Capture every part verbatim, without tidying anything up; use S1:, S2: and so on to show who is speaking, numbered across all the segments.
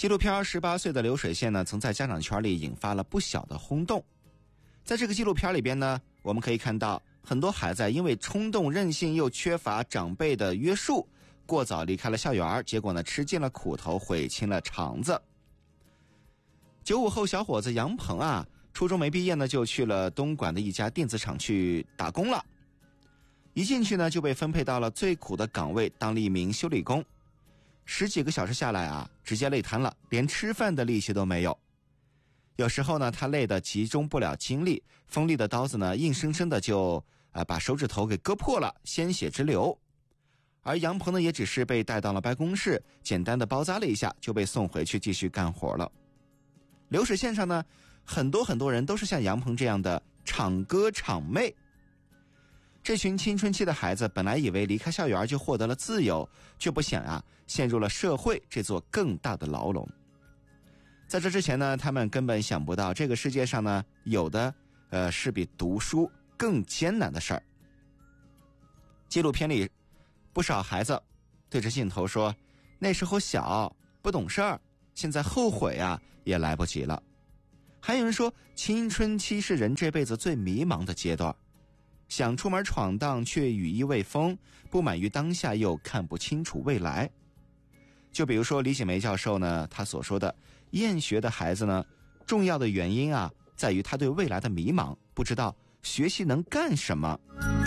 S1: 纪录片十八岁的流水线呢，曾在家长圈里引发了不小的轰动。在这个纪录片里边呢，我们可以看到很多孩子因为冲动任性又缺乏长辈的约束，过早离开了校园，结果呢吃尽了苦头，悔青了肠子。九五后小伙子杨鹏啊，初中没毕业呢，就去了东莞的一家电子厂去打工了。一进去呢，就被分配到了最苦的岗位，当了一名修理工。十几个小时下来啊，直接累瘫了，连吃饭的力气都没有。有时候呢，他累得集中不了精力，锋利的刀子呢，硬生生的就呃把手指头给割破了，鲜血直流。而杨鹏呢，也只是被带到了办公室，简单的包扎了一下，就被送回去继续干活了。流水线上呢，很多很多人都是像杨鹏这样的厂哥厂妹。这群青春期的孩子本来以为离开校园就获得了自由，却不想啊陷入了社会这座更大的牢笼。在这之前呢，他们根本想不到这个世界上呢，有的呃是比读书更艰难的事儿。纪录片里不少孩子对着镜头说，那时候小不懂事儿，现在后悔啊也来不及了。还有人说，青春期是人这辈子最迷茫的阶段，想出门闯荡却羽翼未丰，不满于当下又看不清楚未来。就比如说李锦梅教授呢，他所说的厌学的孩子呢，重要的原因啊，在于他对未来的迷茫，不知道学习能干什么。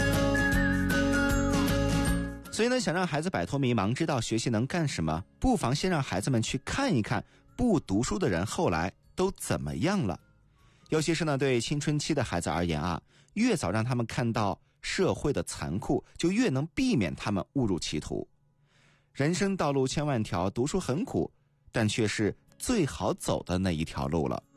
S1: 所以呢，想让孩子摆脱迷茫，知道学习能干什么，不妨先让孩子们去看一看不读书的人后来都怎么样了。尤其是呢，对青春期的孩子而言啊，越早让他们看到社会的残酷，就越能避免他们误入歧途。人生道路千万条，读书很苦，但却是最好走的那一条路了。